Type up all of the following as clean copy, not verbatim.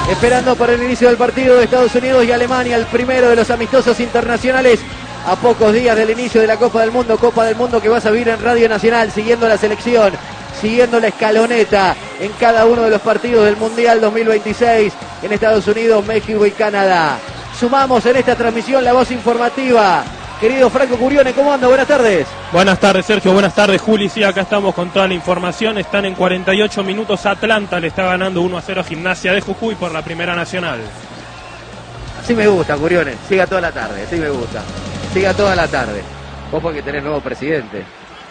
esperando para el inicio del partido de Estados Unidos y Alemania, el primero de los amistosos internacionales a pocos días del inicio de la Copa del Mundo que vas a vivir en Radio Nacional, siguiendo la selección, siguiendo la escaloneta en cada uno de los partidos del Mundial 2026 en Estados Unidos, México y Canadá. Sumamos en esta transmisión la voz informativa. Querido Franco Curione, ¿cómo anda? Buenas tardes. Buenas tardes, Sergio. Buenas tardes, Juli. Sí, acá estamos con toda la información. Están en 48 minutos. Atlanta le está ganando 1-0 a Gimnasia de Jujuy por la Primera Nacional. Así me gusta, Curione. Siga toda la tarde. Así me gusta. Siga toda la tarde. Vos porque tenés nuevo presidente.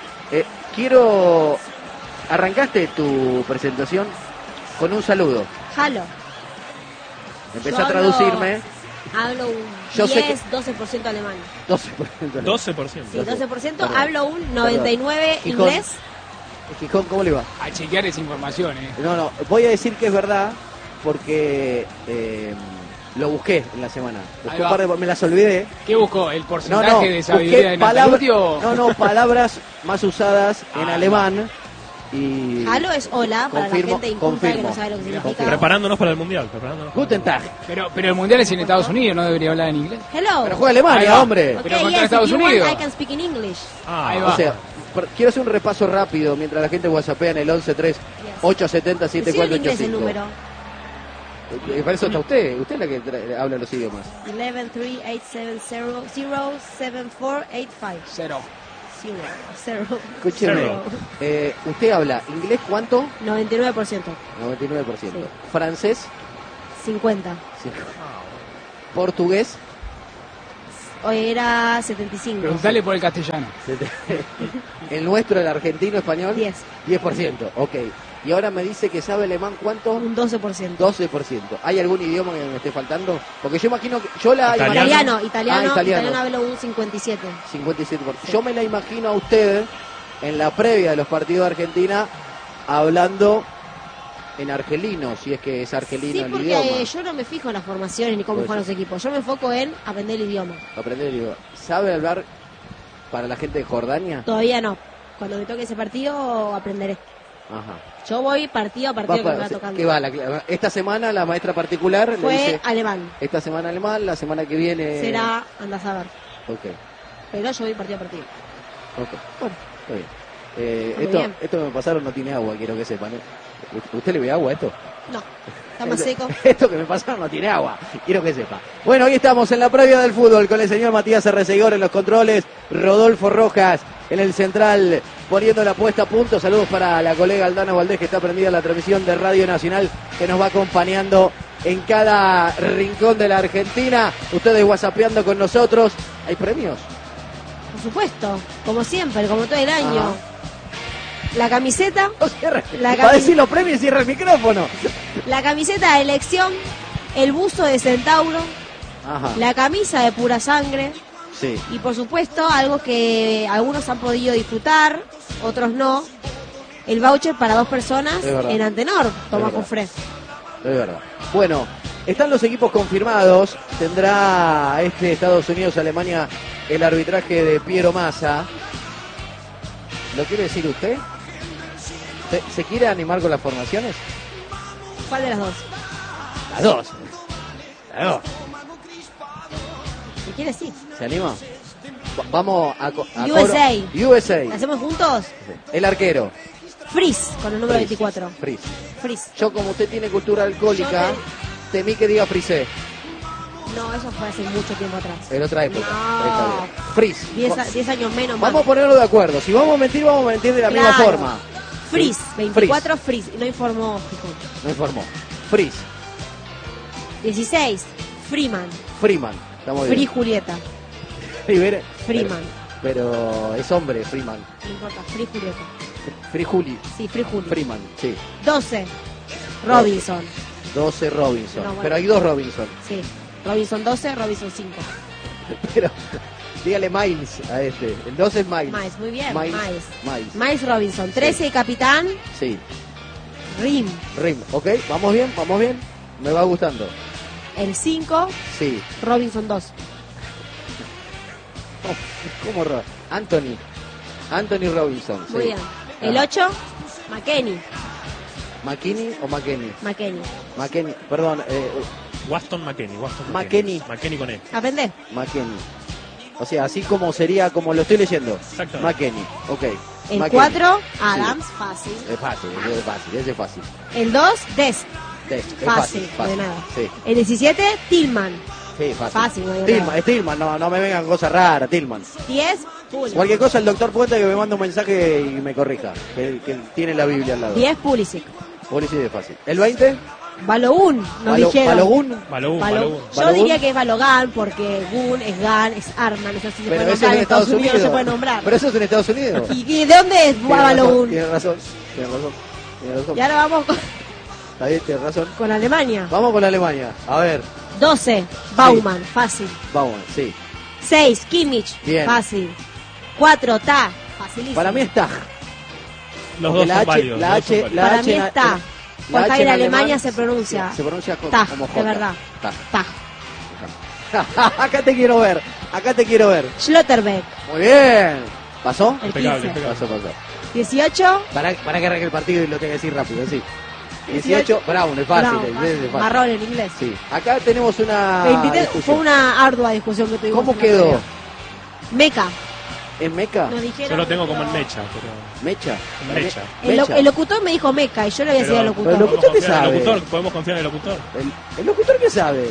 Arrancaste tu presentación con un saludo. Halo. Empecé a traducirme. Hablo un 12% alemán. 12%. 12%. Sí, 12%. Hablo un 99% inglés. Gijón, ¿cómo le va? A chequear esa información, No, voy a decir que es verdad porque lo busqué en la semana. Me las olvidé. ¿Qué buscó? ¿El porcentaje de sabiduría de Nataluti o...? No, palabras más usadas en alemán. Y Halo es hola para la gente inculta que no sabe lo que significa. Preparándonos para el Mundial. Guten Tag. Pero el Mundial es en Estados Unidos, ¿no debería hablar en inglés? Hello. Pero juega Alemania, hombre. Okay, pero contra Estados Unidos. I can speak in English. Ahí va. O sea, quiero hacer un repaso rápido mientras la gente whatsappea en el 11-3-870-7485. inglés el número. Para eso está usted. Usted es la que habla los idiomas. 11-3-870-07485. Cero. Escúcheme. ¿Usted habla inglés cuánto? 99%. 99%. Sí. ¿Francés? 50%. ¿Portugués? Hoy era 75%. Preguntale por el castellano. ¿El nuestro, el argentino, español? 10%. 10%, ok. Y ahora me dice que sabe alemán, ¿cuánto? Un 12%. 12%. ¿Hay algún idioma que me esté faltando? Porque yo imagino que... Italiano hablo un 57%. 57%. Yo me la imagino a usted en la previa de los partidos de Argentina hablando en argelino, si es que es argelino el idioma. Sí, porque yo no me fijo en las formaciones ni cómo juegan los equipos. Yo me enfoco en aprender el idioma. Aprender el idioma. ¿Sabe hablar para la gente de Jordania? Todavía no. Cuando me toque ese partido, aprenderé. Ajá. Yo voy partido a partido que me va tocando. ¿Qué va? Esta semana la maestra particular fue le dice, alemán. Esta semana alemán, la semana que viene... Será, andás a ver. Ok. Pero yo voy partido a partido. Ok. Bueno, está bien. Esto que me pasaron no tiene agua, quiero que sepan. ¿Usted le ve agua a esto? No, está más seco. Esto que me pasaron no tiene agua, quiero que sepa. Bueno, hoy estamos en la previa del fútbol con el señor Matías Arreceguor en los controles, Rodolfo Rojas en el central poniendo la puesta a punto. Saludos para la colega Aldana Valdés que está prendida en la transmisión de Radio Nacional que nos va acompañando en cada rincón de la Argentina. Ustedes whatsappeando con nosotros. ¿Hay premios? Por supuesto, como siempre, como todo el año. La camiseta. Para decir los premios cierra el micrófono. La camiseta de elección, el buzo de Centauro, la camisa de Pura Sangre. Sí. Y por supuesto, algo que algunos han podido disfrutar, otros no, el voucher para 2 personas en Antenor, Tomás Cofré. Es verdad. Bueno, están los equipos confirmados. Tendrá Estados Unidos-Alemania el arbitraje de Piero Massa. ¿Lo quiere decir usted? ¿Se quiere animar con las formaciones? ¿Cuál de las dos? Las dos. ¿Qué quiere decir? ¿Se anima? Vamos a USA. ¿La hacemos juntos? El arquero. Fries, con el número 24. Fries. Yo, como usted tiene cultura alcohólica, temí que diga Frisé. No, eso fue hace mucho tiempo atrás. En otra época. No. Fries. 10 años menos. Vamos a ponerlo de acuerdo. Si vamos a mentir de la misma forma. Fries, 24 Fries. No informó. Fries. 16, Freeman. Estamos bien. Free Julieta. Freeman. Pero es hombre, Freeman. No importa, Free Julieta. Free Juli. Sí, Free Juli. Freeman, sí. 12, Robinson. 12 Robinson. No, bueno. Pero hay 2 Robinson. Sí. Robinson 12, Robinson 5. Pero dígale Miles a este. El 12 es Miles. Miles, muy bien. Miles. Miles Robinson. 13, sí. Capitán. Sí. Rim, ok. Vamos bien. Me va gustando. El 5. Sí. Robinson 2. ¿Cómo? Anthony Robinson. Muy bien. El 8, McKenny. ¿McKinney o McKennie? McKennie, perdón. Waston McKennie. McKennie con E. ¿Aprendés? McKennie. O sea, así como sería, como lo estoy leyendo. Exacto. McKennie, ok. El 4, Adams, sí. Fácil. Ese es fácil. El 2, Dest. Fácil. No hay nada. Sí. El 17, Tillman. Sí, fácil. No hay nada. Tillman, no me vengan cosas raras, Tillman. 10, Pulisic. Cualquier cosa, el doctor Puente que me manda un mensaje y me corrija, que tiene la Biblia al lado. 10, Pulisic. Pulisic es fácil. ¿El 20? Balogun, nos dijeron. Balogun. Yo diría que es Balogan porque Gun es Gan, es Arman, eso sí se puede nombrar. En Estados Unidos no se puede nombrar. Pero eso es en Estados Unidos. ¿Y de dónde es Balogun? Tiene razón. Y ahora vamos con... Está bien, tiene razón. Con Alemania. Vamos con Alemania. A ver. 12, Baumann, fácil. Baumann, sí. 6, Kimmich, bien. Fácil. 4, Ta, facilísimo. Para mí es Tag. Los dos son válidos. Para mí es Ta. Porque ahí en Alemania se pronuncia. Se pronuncia como J. De verdad. Ta. Acá te quiero ver. Schlotterbeck. Muy bien. ¿Pasó? Impecable. Pasó. 18. Para que arranque el partido y lo tenga que decir rápido, sí. 18, Brown, es fácil. Marrón en inglés. Sí. Acá tenemos una 23, discusión. fue una ardua discusión que tuvimos. ¿Cómo quedó? Meca. ¿En Meca? Yo lo tengo como en Mecha, pero... ¿Mecha? El locutor me dijo Meca y yo le había decidido al locutor. ¿El locutor qué sabe? ¿Podemos confiar en el locutor? ¿El locutor qué sabe?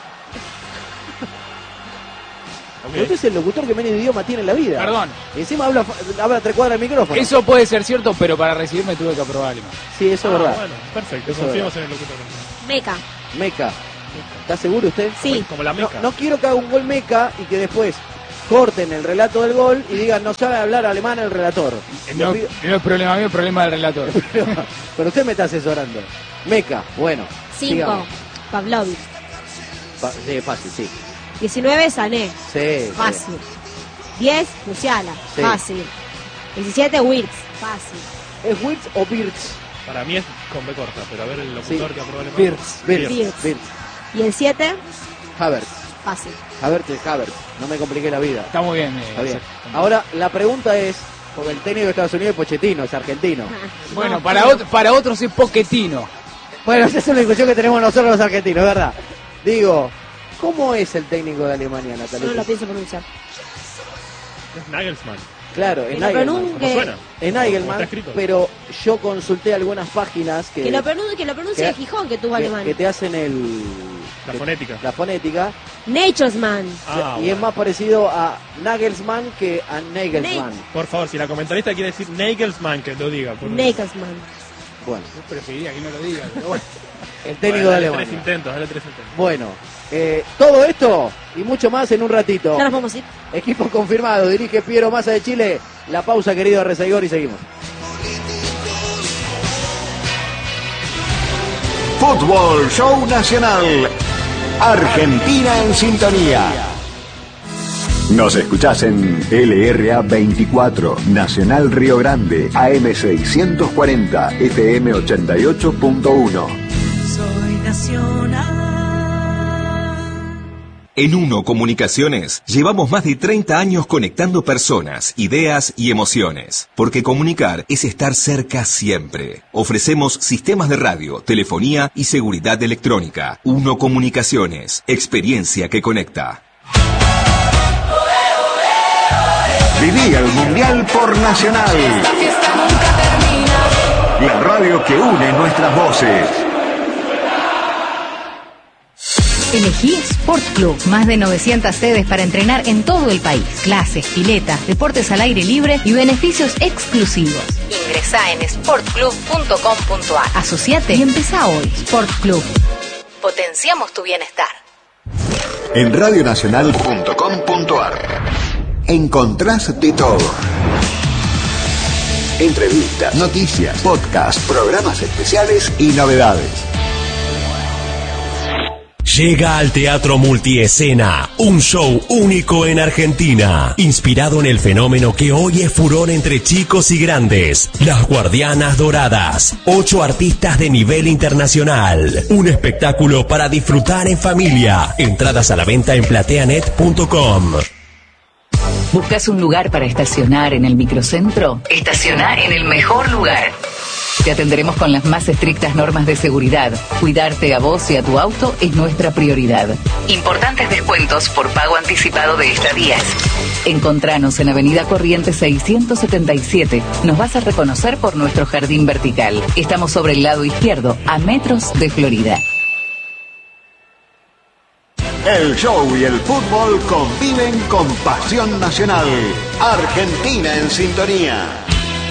Okay. Usted es el locutor que menos idioma tiene en la vida. Perdón. Y encima habla 3 cuadras del micrófono. Eso puede ser cierto, pero para recibirme tuve que aprobar alemán. Sí, eso es verdad. Bueno, perfecto, eso confiamos en el locutor. Meca. ¿Está seguro usted? Sí. Como la Meca. No quiero que haga un gol Meca y que después corten el relato del gol y digan no sabe hablar alemán el relator. No es problema mío, es problema del relator. Pero usted me está asesorando. Meca, bueno. 5, Pavlovic. Sí, fácil, sí. 19, Sané. Sí. Fácil. 10, Musiala. Sí. Fácil. 17, Wirtz. Fácil. ¿Es Wirtz o Birz? Para mí es con B corta, pero a ver el locutor que aprobó alemán. Birz. Y el 7, Havertz. fácil. Havertz. No me compliqué la vida. Está muy bien. Está bien. Ahora, la pregunta es, porque el técnico de Estados Unidos es Pochettino, es argentino. Bueno, para otros es Pochettino. Bueno, esa es una discusión que tenemos nosotros los argentinos, ¿verdad? Digo, ¿cómo es el técnico de Alemania, Natalia? No lo pienso pronunciar. Es Nagelsmann. Claro, es Nagelsmann. ¿Cómo suena? Es Nagelsmann, pero yo consulté algunas páginas que lo pronuncie el Gijón que tuvo Alemania. Que te hacen la fonética. Nagelsmann. Y es más parecido a Nagelsmann que a Nagelsmann. Por favor, si la comentarista quiere decir Nagelsmann, que lo diga. Nagelsmann. Bueno. Yo preferiría que no lo diga, pero bueno. El técnico de Alemania. Dale 3 intentos. Bueno, todo esto y mucho más en un ratito. Ya nos vamos a ir. Equipo confirmado, dirige Piero Massa de Chile. La pausa, querido Rezaigor, y seguimos. Fútbol Show Nacional. Argentina en sintonía. Nos escuchás en LRA 24, Nacional Río Grande, AM 640, FM 88.1. Soy nacional. En Uno Comunicaciones llevamos más de 30 años conectando personas, ideas y emociones. Porque comunicar es estar cerca siempre. Ofrecemos sistemas de radio, telefonía y seguridad electrónica. Uno Comunicaciones, experiencia que conecta. Viví el Mundial por Nacional. Esta fiesta nunca termina. La radio que une nuestras voces. Elegí Sport Club. Más de 900 sedes para entrenar en todo el país. Clases, piletas, deportes al aire libre y beneficios exclusivos. Ingresá en sportclub.com.ar. Asociate y empezá hoy. Sport Club. Potenciamos tu bienestar. En radionacional.com.ar encontrás de todo. Entrevistas, noticias, podcasts, programas especiales y novedades. Llega al Teatro Multiescena, un show único en Argentina, inspirado en el fenómeno que hoy es furor entre chicos y grandes, Las Guardianas Doradas, 8 artistas de nivel internacional, un espectáculo para disfrutar en familia, entradas a la venta en plateanet.com. ¿Buscas un lugar para estacionar en el microcentro? Estacionar en el mejor lugar. Te atenderemos con las más estrictas normas de seguridad. Cuidarte a vos y a tu auto es nuestra prioridad. Importantes descuentos por pago anticipado de estadías. Encontranos en Avenida Corrientes 677. Nos vas a reconocer por nuestro jardín vertical. Estamos sobre el lado izquierdo, a metros de Florida. El show y el fútbol conviven con pasión nacional. Argentina en sintonía.